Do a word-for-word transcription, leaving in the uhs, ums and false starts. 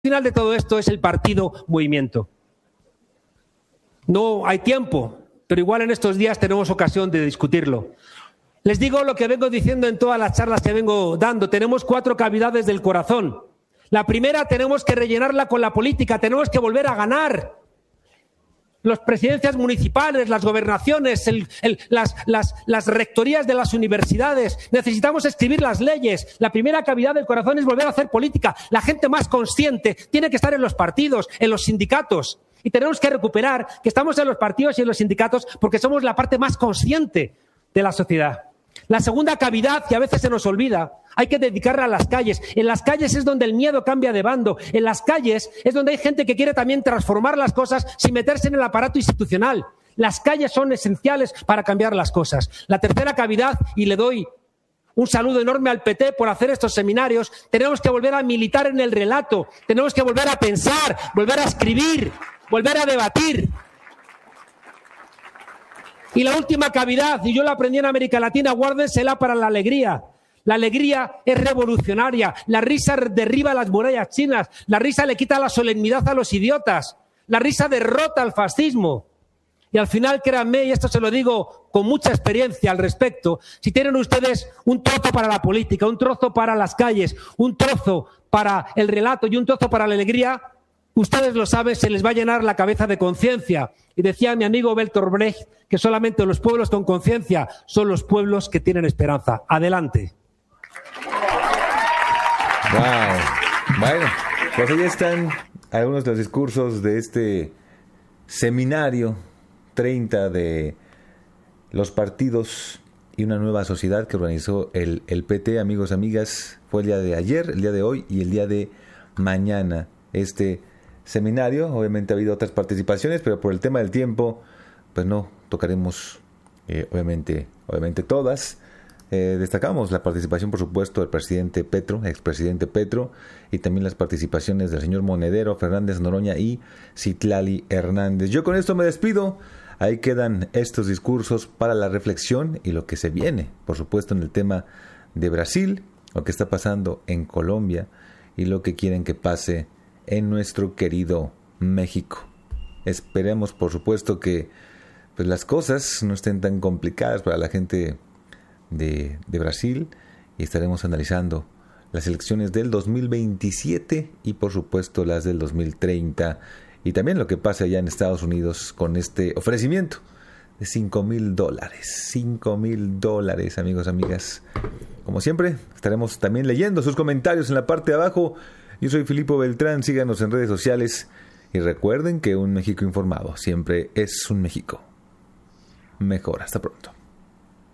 final de todo esto es el partido Movimiento. No hay tiempo, pero igual en estos días tenemos ocasión de discutirlo. Les digo lo que vengo diciendo en todas las charlas que vengo dando. Tenemos cuatro cavidades del corazón. La primera tenemos que rellenarla con la política, tenemos que volver a ganar. Las presidencias municipales, las gobernaciones, el, el, las, las, las rectorías de las universidades. Necesitamos escribir las leyes. La primera cavidad del corazón es volver a hacer política. La gente más consciente tiene que estar en los partidos, en los sindicatos. Y tenemos que recuperar que estamos en los partidos y en los sindicatos porque somos la parte más consciente de la sociedad. La segunda cavidad, que a veces se nos olvida, hay que dedicarla a las calles. En las calles es donde el miedo cambia de bando. En las calles es donde hay gente que quiere también transformar las cosas sin meterse en el aparato institucional. Las calles son esenciales para cambiar las cosas. La tercera cavidad, y le doy un saludo enorme al P T por hacer estos seminarios, tenemos que volver a militar en el relato, tenemos que volver a pensar, volver a escribir, volver a debatir. Y la última cavidad, y yo la aprendí en América Latina, guárdensela para la alegría. La alegría es revolucionaria, la risa derriba las murallas chinas, la risa le quita la solemnidad a los idiotas, la risa derrota al fascismo. Y al final, créanme, y esto se lo digo con mucha experiencia al respecto, si tienen ustedes un trozo para la política, un trozo para las calles, un trozo para el relato y un trozo para la alegría, ustedes lo saben, se les va a llenar la cabeza de conciencia. Y decía mi amigo Bertolt Brecht que solamente los pueblos con conciencia son los pueblos que tienen esperanza. Adelante. Wow. Bueno, pues ahí están algunos de los discursos de este seminario treinta de los partidos y una nueva sociedad que organizó el, el P T. Amigos, amigas, fue el día de ayer, el día de hoy y el día de mañana este seminario. Obviamente ha habido otras participaciones, pero por el tema del tiempo, pues no tocaremos eh, obviamente, obviamente todas. Eh, destacamos la participación, por supuesto, del presidente Petro, expresidente Petro, y también las participaciones del señor Monedero, Fernández Noroña y Citlali Hernández. Yo con esto me despido. Ahí quedan estos discursos para la reflexión y lo que se viene, por supuesto, en el tema de Brasil, lo que está pasando en Colombia y lo que quieren que pase en nuestro querido México. Esperemos, por supuesto, que pues, las cosas no estén tan complicadas para la gente de, de Brasil, y estaremos analizando las elecciones del dos mil veintisiete y, por supuesto, las del dos mil treinta, y también lo que pasa allá en Estados Unidos con este ofrecimiento de cinco mil dólares. cinco mil dólares, amigos, amigas. Como siempre, estaremos también leyendo sus comentarios en la parte de abajo. Yo soy Filipo Beltrán, síganos en redes sociales y recuerden que un México informado siempre es un México mejor. Hasta pronto.